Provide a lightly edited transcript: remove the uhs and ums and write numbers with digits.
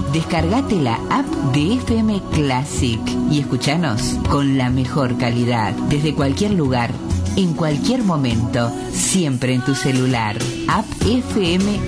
Descargate la app de FM Classic y escuchanos con la mejor calidad, desde cualquier lugar, en cualquier momento, siempre en tu celular. App FM